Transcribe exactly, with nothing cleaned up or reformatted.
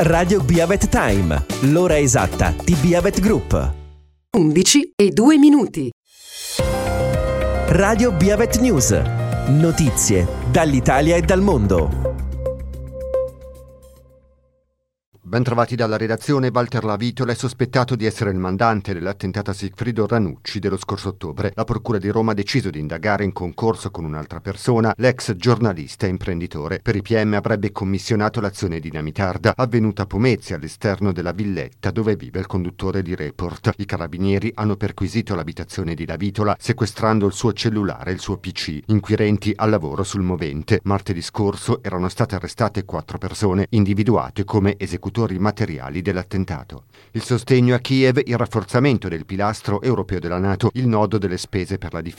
Radio Biavet Time, l'ora esatta di Biavet Group. undici e due minuti. Radio Biavet News, notizie dall'Italia e dal mondo. Bentrovati dalla redazione. Walter Lavitola è sospettato di essere il mandante dell'attentato a Sigfrido Ranucci dello scorso ottobre. La Procura di Roma ha deciso di indagare in concorso con un'altra persona, l'ex giornalista e imprenditore. Per i P M avrebbe commissionato l'azione dinamitarda, avvenuta a Pomezia, all'esterno della villetta dove vive il conduttore di Report. I carabinieri hanno perquisito l'abitazione di Lavitola, sequestrando il suo cellulare e il suo P C. Inquirenti al lavoro sul movente. Martedì scorso erano state arrestate quattro persone, individuate come esecutori materiali dell'attentato. Il sostegno a Kiev, il rafforzamento del pilastro europeo della NATO, il nodo delle spese per la difesa